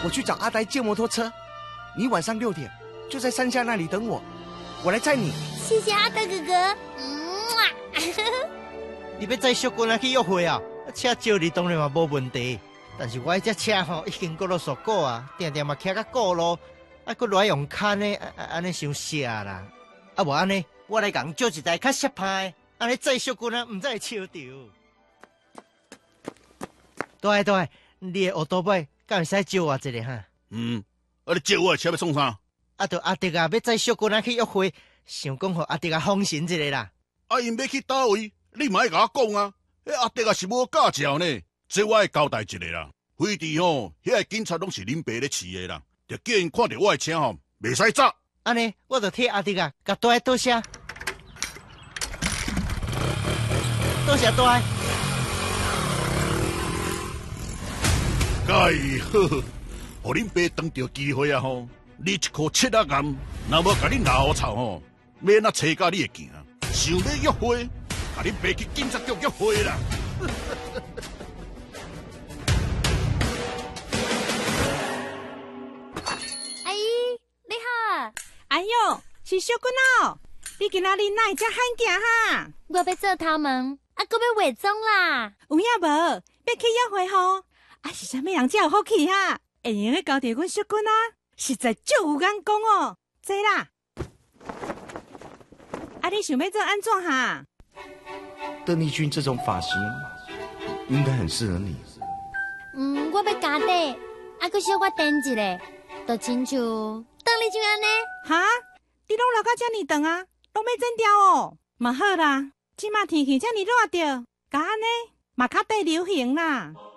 我去找阿呆借摩托车，你晚上6点就在山下那里等我，我来载你。 谢谢阿呆哥哥。 你要载小君去约会啊？车借你当然嘛无问题，但是我这车吼已经过了速过啊，定定嘛骑到过路，搁来用牵的，安尼伤涩啦。啊无安尼，我来共借一台较适派，安尼载小君唔再会笑着。大，你的奥多麦敢会使借我一个哈？ 你借我的车要创啥？ 就阿迪啊，要载小君去约会，想讲互阿迪放心一个啦。 因要去倒位，你嘛爱甲我讲啊！迄阿迪啊是无驾照呢，这我会交代一下啦。飞地吼，遐个警察拢是恁爸咧饲的啦，就叫因看到我的车吼，袂使走。 安尼，我就替阿迪啊，甲大多谢，多谢大。 介好，互恁爸当着机会啊吼，你一颗切仔岩，若无甲你老臭吼，要哪找到你会行？想要约会，甲恁爸去警察局约会啦！ 阿姨，你好。 哎呦，是小君哦！你今仔日哪会遮罕行哈？ 我要做头毛，搁要化妆啦。 有影无？要去约会吼？是啥物人才有福气哈？会用去交到阮小君啊？实在足有眼光哦！坐啦。你想要做安怎哈？ 邓丽君这种发型应该很适合你。 我要加底，搁小可垫一个，就亲像邓丽君安尼。 哈？你拢老到遮尔长啊，拢要剪掉哦？嘛好啦，即马天气遮尔热着，甲安尼嘛较得流行啦。